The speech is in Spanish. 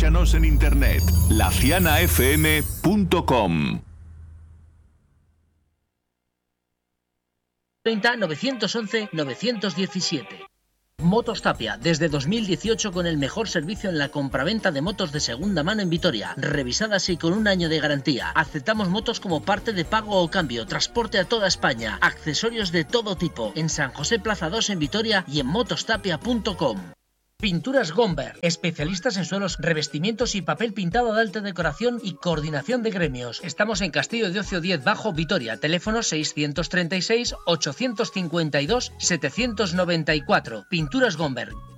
Búscanos en internet, lacianafm.com. 30 911 917. Motos Tapia, desde 2018 con el mejor servicio en la compraventa de motos de segunda mano en Vitoria, revisadas y con 1 año de garantía. Aceptamos motos como parte de pago o cambio, transporte a toda España, accesorios de todo tipo, en San José Plaza 2 en Vitoria y en motostapia.com. Pinturas Gomber, especialistas en suelos, revestimientos y papel pintado de alta decoración y coordinación de gremios. Estamos en Castillo de Ocio 10 Bajo, Vitoria. Teléfono 636 852 794. Pinturas Gomber.